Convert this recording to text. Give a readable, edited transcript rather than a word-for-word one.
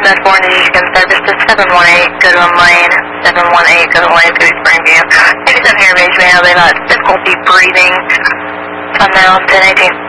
Southwest 4 and you can service to 718 Goodwin Lane, 718 Goodwin Lane, City Springview. 87 here, Beige May have difficulty breathing. Sundown 1018.